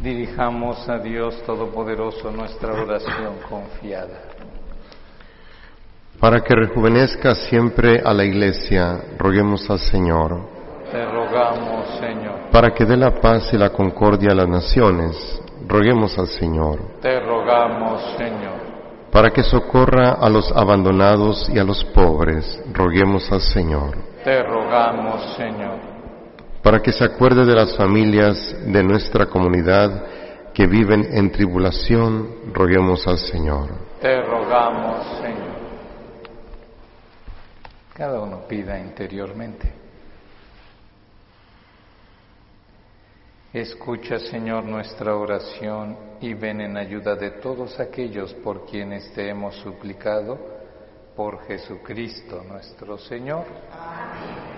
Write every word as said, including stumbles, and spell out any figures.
Dirijamos a Dios Todopoderoso nuestra oración confiada. Para que rejuvenezca siempre a la Iglesia, roguemos al Señor. Te rogamos, Señor. Para que dé la paz y la concordia a las naciones, roguemos al Señor. Te rogamos, Señor. Para que socorra a los abandonados y a los pobres, roguemos al Señor. Te rogamos, Señor. Para que se acuerde de las familias de nuestra comunidad que viven en tribulación, roguemos al Señor. Te rogamos, Señor. Cada uno pida interiormente. Escucha, Señor, nuestra oración y ven en ayuda de todos aquellos por quienes te hemos suplicado, por Jesucristo nuestro Señor. Amén.